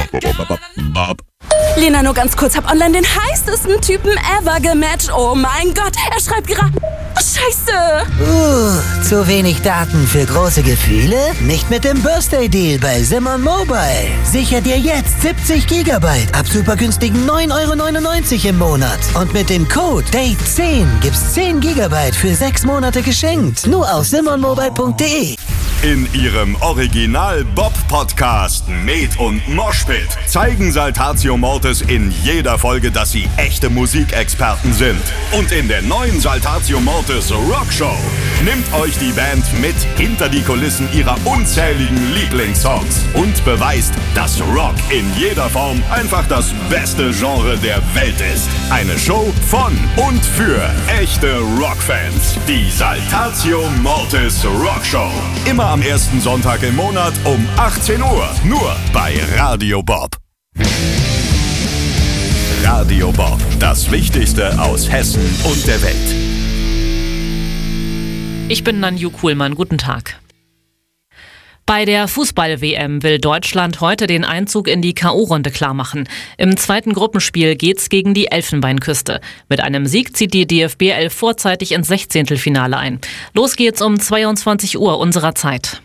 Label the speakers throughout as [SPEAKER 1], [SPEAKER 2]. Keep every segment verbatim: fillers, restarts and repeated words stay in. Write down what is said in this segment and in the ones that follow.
[SPEAKER 1] Bob.
[SPEAKER 2] Lena, nur ganz kurz, hab online den heißesten Typen ever gematcht. Oh mein Gott, er schreibt gerade... Oh, Scheiße!
[SPEAKER 3] Uh, zu wenig Daten für große Gefühle? Nicht mit dem Birthday-Deal bei Simon Mobile. Sicher dir jetzt siebzig Gigabyte ab super günstigen neun Euro neunundneunzig im Monat. Und mit dem Code Date zehn gibt's zehn Gigabyte für sechs Monate geschenkt. Nur auf simon mobile punkt de.
[SPEAKER 1] In ihrem Original-Bob-Podcast Med und Moshpit zeigen Saltatio Mortis in jeder Folge, dass sie echte Musikexperten sind. Und in der neuen Saltatio Mortis Rockshow nimmt euch die Band mit hinter die Kulissen ihrer unzähligen Lieblingssongs und beweist, dass Rock in jeder Form einfach das beste Genre der Welt ist. Eine Show von und für echte Rockfans. Die Saltatio Mortis Rockshow. Immer am ersten Sonntag im Monat um achtzehn Uhr. Nur bei Radio Bob. Radio Bob. Das Wichtigste aus Hessen und der Welt.
[SPEAKER 4] Ich bin Nanju Kuhlmann. Guten Tag. Bei der Fußball-W M will Deutschland heute den Einzug in die K O-Runde klarmachen. Im zweiten Gruppenspiel geht's gegen die Elfenbeinküste. Mit einem Sieg zieht die D F B elf vorzeitig ins Sechzehntelfinale ein. Los geht's um zweiundzwanzig Uhr unserer Zeit.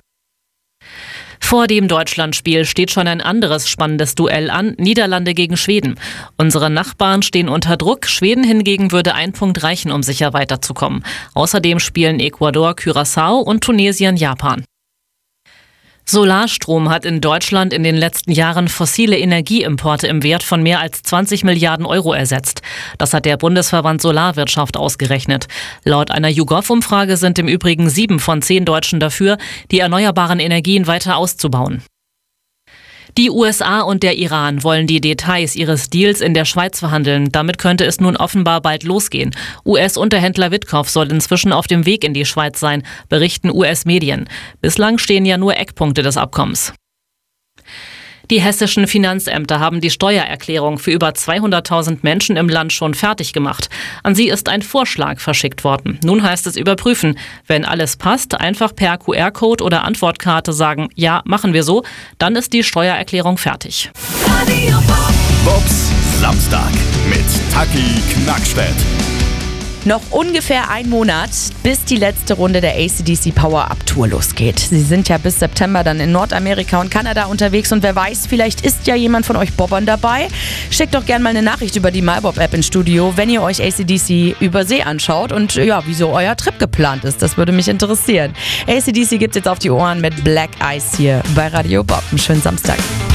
[SPEAKER 4] Vor dem Deutschlandspiel steht schon ein anderes spannendes Duell an, Niederlande gegen Schweden. Unsere Nachbarn stehen unter Druck, Schweden hingegen würde ein Punkt reichen, um sicher weiterzukommen. Außerdem spielen Ecuador, Curaçao und Tunesien Japan. Solarstrom hat in Deutschland in den letzten Jahren fossile Energieimporte im Wert von mehr als zwanzig Milliarden Euro ersetzt. Das hat der Bundesverband Solarwirtschaft ausgerechnet. Laut einer YouGov-Umfrage sind im Übrigen sieben von zehn Deutschen dafür, die erneuerbaren Energien weiter auszubauen. Die U S A und der Iran wollen die Details ihres Deals in der Schweiz verhandeln. Damit könnte es nun offenbar bald losgehen. U S-Unterhändler Witkoff soll inzwischen auf dem Weg in die Schweiz sein, berichten U S-Medien. Bislang stehen ja nur Eckpunkte des Abkommens. Die hessischen Finanzämter haben die Steuererklärung für über zweihunderttausend Menschen im Land schon fertig gemacht. An sie ist ein Vorschlag verschickt worden. Nun heißt es überprüfen. Wenn alles passt, einfach per Q R-Code oder Antwortkarte sagen, ja, machen wir so, dann ist die Steuererklärung fertig.
[SPEAKER 1] Bobs Samstag mit Taki Knackstedt.
[SPEAKER 5] Noch ungefähr ein Monat, bis die letzte Runde der A C D C Power-Up Tour losgeht. Sie sind ja bis September dann in Nordamerika und Kanada unterwegs und wer weiß, vielleicht ist ja jemand von euch Bobbern dabei. Schickt doch gerne mal eine Nachricht über die MyBob-App ins Studio, wenn ihr euch A C D C über See anschaut und ja, wieso euer Trip geplant ist. Das würde mich interessieren. A C D C gibt's jetzt auf die Ohren mit Black Ice hier bei Radio Bob. Einen schönen Samstag.